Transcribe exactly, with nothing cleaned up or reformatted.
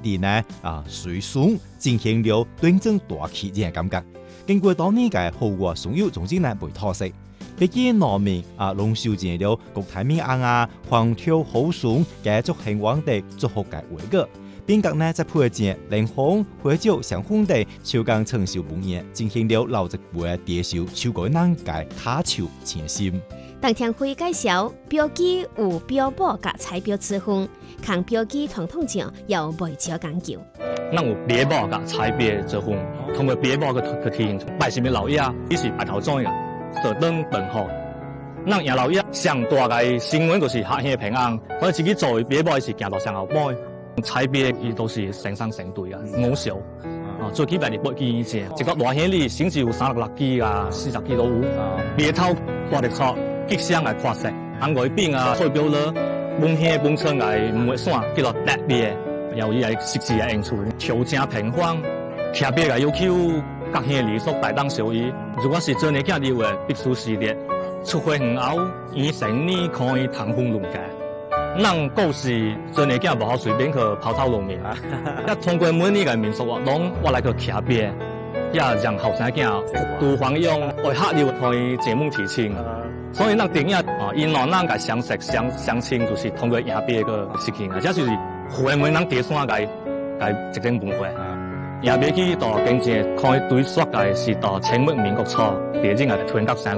地呢啊水松进行了端正大起这样感觉。經過當年嘅後話，所有總之呢被妥適。佢啲農民啊，龍秀建了國泰民安啊、黃跳好松嘅祝興旺地祝福嘅會個，變革呢在配件靈紅、花椒、香紅地超更成熟半年，進行了老一輩嘅介紹，超過難嘅卡潮前線。 當天會介紹標記有標榜嘅彩標之分，看標記傳統上有未少講究。 咱有標榜甲彩標之分，通過標榜去去體現百姓嘅老爺，伊是白頭種嘅，坐等等候。咱贏老爺上大嘅新聞就是客兄平安，所以自己做標榜是行到上後尾。彩標伊都是成雙成對嘅，五小啊，最起碼你不見先，一個大兄弟甚至有三六六支啊，四十支都有。標頭掛得錯，吉祥嘅跨色，紅外邊啊，代表了本鄉本村嘅唔會散，叫做特別。由伊係設置嘅用處，調整平方，特別嘅要求各鄉里所大當小異。如果是做呢件事嘅必須系列，出發遠後，醫生呢可以談風論解。咱故事做呢件唔好隨便去拋頭露面。一通過每年嘅民俗活動，我來去特別，也讓後生囝多方用為客流可以節目提醒。所以咱電影啊，因為咱嘅相識相相親，就是通過特別個事情啊，這就是。會每人第三個個一種文化，也別去到經濟可以對說個是到清末民國初，第一個ထွ國山。